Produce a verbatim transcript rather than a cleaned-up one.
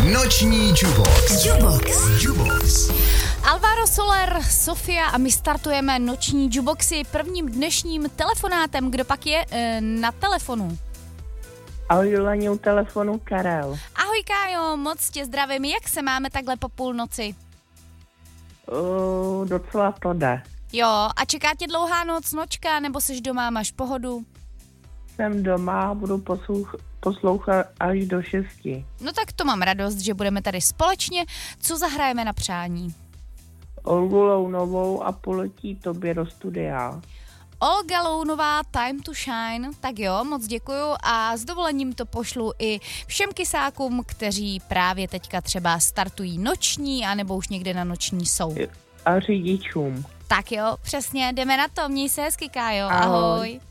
Noční Jubox. Jubox. Jubox. Alvaro Soler, Sofia a my startujeme noční Juboxy prvním dnešním telefonátem. Kdo pak je e, na telefonu? Ahoj Julani, u telefonu Karel. Ahoj Kájo, moc tě zdravím. Jak se máme takhle po půlnoci? Uh, docela to jde. Jo, a čeká tě dlouhá noc, nočka, nebo jsi doma, máš pohodu? Jsem doma, budu poslouch- poslouchat až do šesti. No tak to mám radost, že budeme tady společně. Co zahrajeme na přání? Olgu Lounovou a Poletí tobě do studia. Olga Lounová, Time to Shine, tak jo, moc děkuju a s dovolením to pošlu i všem kysákům, kteří právě teďka třeba startují noční, anebo už někde na noční jsou. A řidičům. Tak jo, přesně, jdeme na to, měj se hezky, Kájo, Ahoj. ahoj.